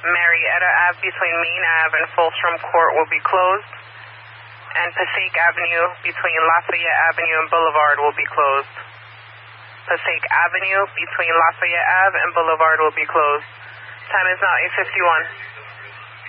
Marietta Ave between Main Ave and Folstrom Court will be closed. And Passaic Avenue between Lafayette Avenue and Boulevard will be closed. Passaic Avenue between Lafayette Ave and Boulevard will be closed. Time is now 8:51.